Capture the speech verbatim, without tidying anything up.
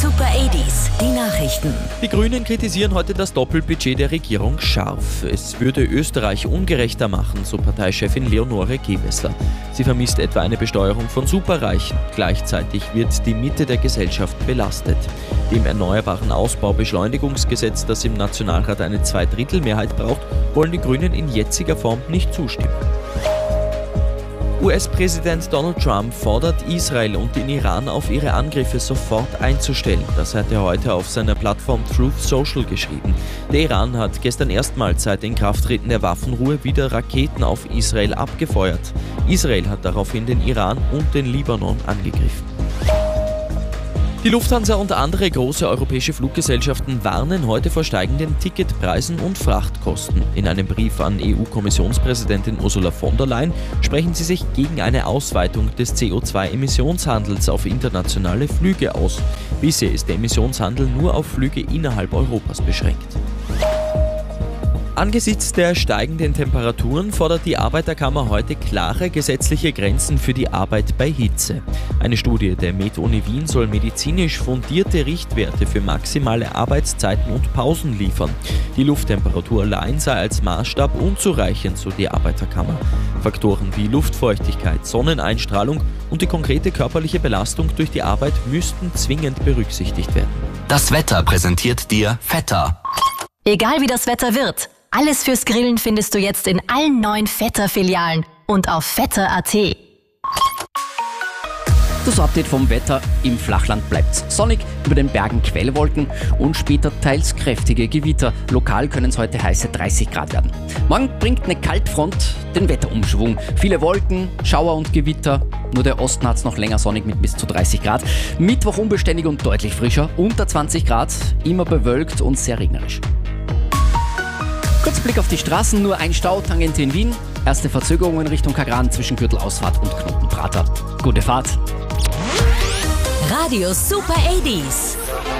Super achtziger, die Nachrichten. Die Grünen kritisieren heute das Doppelbudget der Regierung scharf. Es würde Österreich ungerechter machen, so Parteichefin Leonore Gewessler. Sie vermisst etwa eine Besteuerung von Superreichen. Gleichzeitig wird die Mitte der Gesellschaft belastet. Dem erneuerbaren Ausbaubeschleunigungsgesetz, das im Nationalrat eine Zweidrittelmehrheit braucht, wollen die Grünen in jetziger Form nicht zustimmen. U S-Präsident Donald Trump fordert Israel und den Iran auf, ihre Angriffe sofort einzustellen. Das hat er heute auf seiner Plattform Truth Social geschrieben. Der Iran hat gestern erstmals seit Inkrafttreten der Waffenruhe wieder Raketen auf Israel abgefeuert. Israel hat daraufhin den Iran und den Libanon angegriffen. Die Lufthansa und andere große europäische Fluggesellschaften warnen heute vor steigenden Ticketpreisen und Frachtkosten. In einem Brief an E U-Kommissionspräsidentin Ursula von der Leyen sprechen sie sich gegen eine Ausweitung des C O zwei Emissionshandels auf internationale Flüge aus. Bisher ist der Emissionshandel nur auf Flüge innerhalb Europas beschränkt. Angesichts der steigenden Temperaturen fordert die Arbeiterkammer heute klare gesetzliche Grenzen für die Arbeit bei Hitze. Eine Studie der Med-Uni Wien soll medizinisch fundierte Richtwerte für maximale Arbeitszeiten und Pausen liefern. Die Lufttemperatur allein sei als Maßstab unzureichend, so die Arbeiterkammer. Faktoren wie Luftfeuchtigkeit, Sonneneinstrahlung und die konkrete körperliche Belastung durch die Arbeit müssten zwingend berücksichtigt werden. Das Wetter präsentiert dir Vetter. Egal wie das Wetter wird, alles fürs Grillen findest du jetzt in allen neuen Vetter-Filialen und auf vetter punkt at. Das Update vom Wetter: Im Flachland bleibt's sonnig, über den Bergen Quellwolken und später teils kräftige Gewitter. Lokal können es heute heiße dreißig Grad werden. Morgen bringt eine Kaltfront den Wetterumschwung. Viele Wolken, Schauer und Gewitter. Nur der Osten hat's noch länger sonnig mit bis zu dreißig Grad. Mittwoch unbeständig und deutlich frischer, unter zwanzig Grad, immer bewölkt und sehr regnerisch. Kurzer Blick auf die Straßen, nur ein Stau, Tangente in Wien. Erste Verzögerungen Richtung Kagran zwischen Gürtelausfahrt und Knotenprater. Gute Fahrt. Radio Super achtziger.